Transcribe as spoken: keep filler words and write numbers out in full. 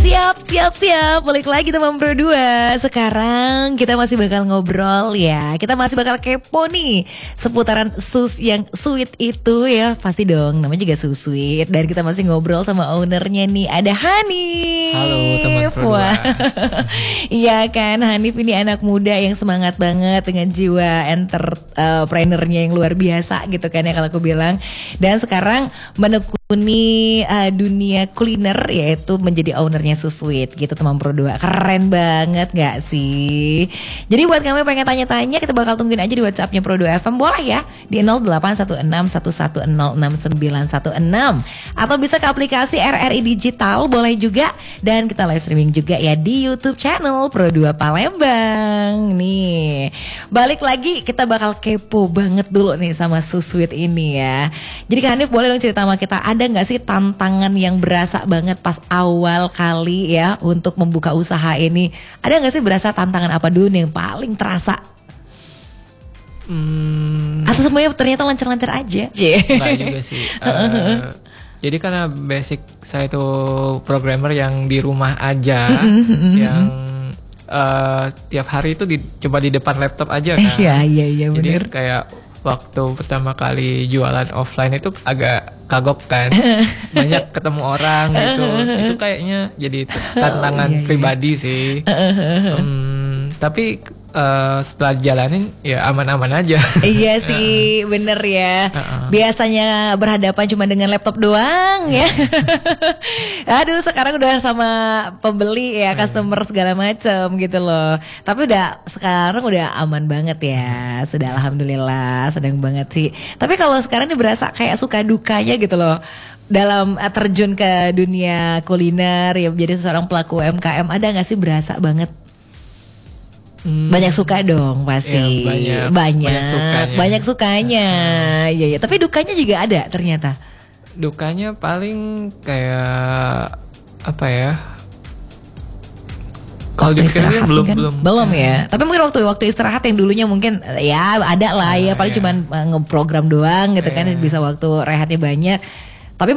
Siap, siap, siap. Balik lagi teman Pro dua. Sekarang kita masih bakal ngobrol ya. Kita masih bakal kepo nih seputaran sus yang sweet itu ya. Pasti dong, namanya juga sus sweet. Dan kita masih ngobrol sama ownernya nih. Ada Hanif. Halo teman Pro dua. Iya kan, Hanif ini anak muda yang semangat banget dengan jiwa entrepreneurnya yang luar biasa gitu kan ya kalau aku bilang. Dan sekarang menekuni uh, dunia kuliner yaitu menjadi ownernya Sus Sweet gitu teman Pro dua. Keren banget gak sih? Jadi buat kamu yang pengen tanya-tanya, kita bakal tungguin aja di WhatsAppnya Pro dua F M. Boleh ya di nol delapan satu enam satu satu nol enam sembilan satu enam. Atau bisa ke aplikasi R R I Digital, boleh juga. Dan kita live streaming juga ya di YouTube channel Pro dua Palembang. Nih, balik lagi kita bakal kepo banget dulu nih sama Sus Sweet ini ya. Jadi Kak Hanif boleh dong cerita sama kita, ada gak sih tantangan yang berasa banget pas awal kali ya untuk membuka usaha ini? Ada gak sih berasa tantangan apa dulu nih yang paling terasa? Hmm, Atau semuanya ternyata lancar-lancar aja? Enggak juga sih. Uh, jadi karena basic saya itu programmer yang di rumah aja, yang uh, tiap hari itu di, coba di depan laptop aja kan. Iya iya iya benar. Jadi kayak waktu pertama kali jualan offline itu agak kagok kan, banyak ketemu orang gitu. Itu kayaknya jadi tantangan oh, iya, iya. pribadi sih. Hmm, tapi uh, setelah jalanin ya aman-aman aja. Iya sih, bener ya. Biasanya berhadapan cuma dengan laptop doang ya. Aduh, sekarang udah sama pembeli ya, customer segala macam gitu loh. Tapi udah sekarang udah aman banget ya. Sudah alhamdulillah, senang banget sih. Tapi kalau sekarang ini berasa kayak suka dukanya gitu loh. Dalam uh, terjun ke dunia kuliner ya, menjadi seorang pelaku U M K M, ada gak sih berasa banget? Hmm. Banyak suka dong pasti. Ya, banyak, banyak, banyak sukanya. Banyak sukanya. Iya, iya. Tapi dukanya juga ada ternyata. Dukanya paling kayak apa ya? Kalau di istirahat belum, kan? belum belum ya. Tapi mungkin waktu waktu istirahat yang dulunya mungkin ya ada lah ya, paling iya. cuman ngeprogram doang gitu iya. kan, bisa waktu rehatnya banyak.